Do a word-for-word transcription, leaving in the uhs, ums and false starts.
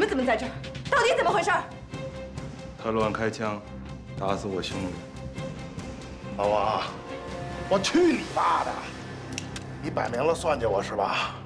们怎么在这儿？到底怎么回事？ 他乱开枪，打死我兄弟。 老王，我去你妈的！你摆明了算计我是吧？